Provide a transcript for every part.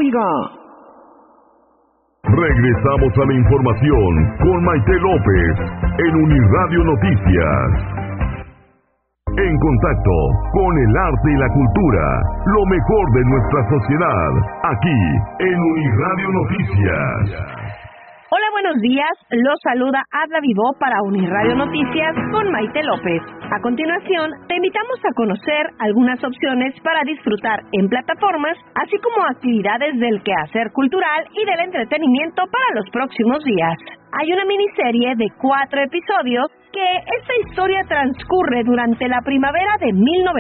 oiga. Regresamos a la información con Maite López en Uniradio Noticias. En contacto con el arte y la cultura, lo mejor de nuestra sociedad, aquí en Uniradio Noticias. Hola, buenos días. Los saluda Adla Vivó para Uniradio Noticias con Maite López. A continuación, te invitamos a conocer algunas opciones para disfrutar en plataformas, así como actividades del quehacer cultural y del entretenimiento para los próximos días. Hay una miniserie de 4 episodios que esta historia transcurre durante la primavera de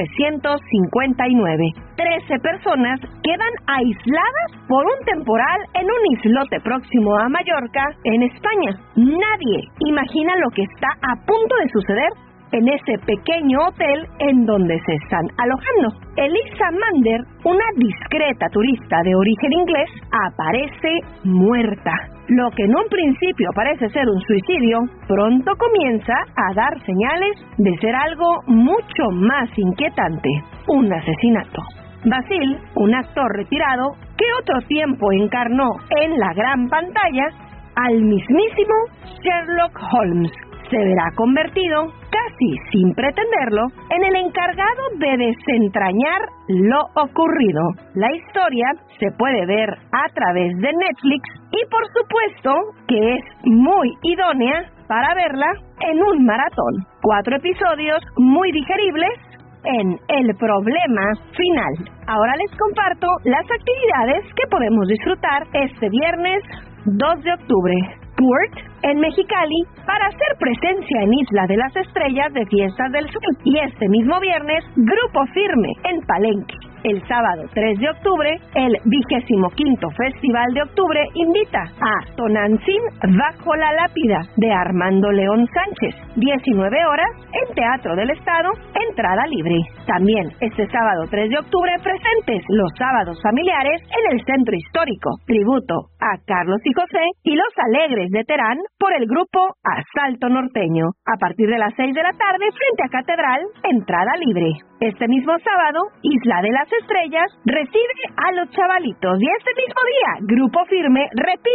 1959. 13 personas quedan aisladas por un temporal en un islote próximo a Mallorca, en España. Nadie imagina lo que está a punto de suceder en ese pequeño hotel en donde se están alojando. Elisa Mander, una discreta turista de origen inglés, aparece muerta. Lo que en un principio parece ser un suicidio, pronto comienza a dar señales de ser algo mucho más inquietante: un asesinato. Basil, un actor retirado que otro tiempo encarnó en la gran pantalla al mismísimo Sherlock Holmes, se verá convertido, casi sin pretenderlo, en el encargado de desentrañar lo ocurrido. La historia se puede ver a través de Netflix y por supuesto que es muy idónea para verla en un maratón. 4 episodios muy digeribles en El Problema Final. Ahora les comparto las actividades que podemos disfrutar este viernes 2 de octubre. Tourt en Mexicali para hacer presencia en Isla de las Estrellas de Fiestas del Sol. Y este mismo viernes, Grupo Firme en Palenque. El sábado 3 de octubre, el 25º Festival de Octubre invita a Tonantzin Bajo la Lápida de Armando León Sánchez. 19 horas en Teatro del Estado, entrada libre. También este sábado 3 de octubre presentes los sábados familiares en el Centro Histórico. Tributo a Carlos y José y Los Alegres de Terán por el grupo Asalto Norteño. A partir de las 6 de la tarde frente a Catedral, entrada libre. Este mismo sábado, Isla de las Estrellas recibe a los chavalitos y este mismo día, Grupo Firme repite